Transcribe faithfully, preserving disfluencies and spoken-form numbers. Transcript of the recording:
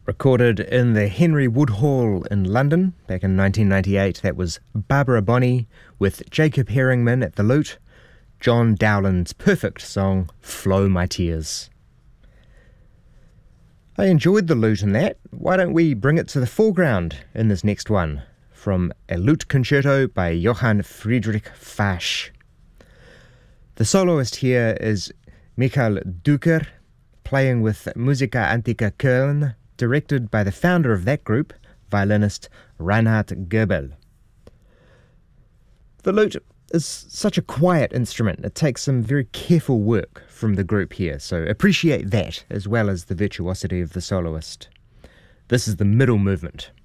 Recorded in the Henry Wood Hall in London back in nineteen ninety-eight, that was Barbara Bonney with Jacob Herringman at the lute, John Dowland's perfect song, Flow My Tears. I enjoyed the lute in that. Why don't we bring it to the foreground in this next one, from a lute concerto by Johann Friedrich Fasch. The soloist here is Michael Duker, playing with Musica Antica Köln, directed by the founder of that group, violinist Reinhard Goebel. The lute is such a quiet instrument. It takes some very careful work from the group here, so appreciate that as well as the virtuosity of the soloist. This is the middle movement.